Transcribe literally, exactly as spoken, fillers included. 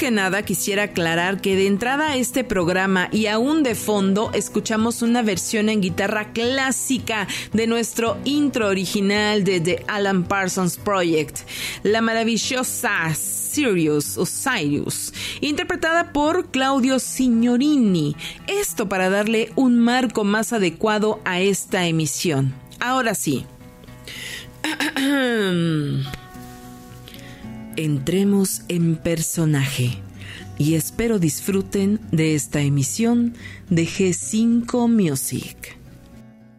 que nada quisiera aclarar que de entrada a este programa y aún de fondo escuchamos una versión en guitarra clásica de nuestro intro original de The Alan Parsons Project, la maravillosa Sirius o Sirius, interpretada por Claudio Signorini. Esto para darle un marco más adecuado a esta emisión. Ahora sí. Entremos en personaje y espero disfruten de esta emisión de G cinco Music.